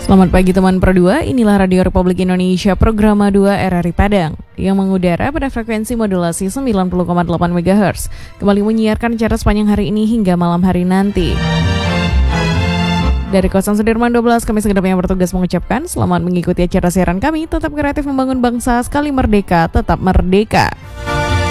Selamat pagi teman Pro 2, inilah Radio Republik Indonesia Programa 2 RRI Padang yang mengudara pada frekuensi modulasi 90,8 MHz. Kembali menyiarkan acara sepanjang hari ini hingga malam hari nanti. Dari Kawasan Sudirman 12, kami segenap yang bertugas mengucapkan selamat mengikuti acara siaran kami. Tetap kreatif membangun bangsa, sekali merdeka, tetap merdeka.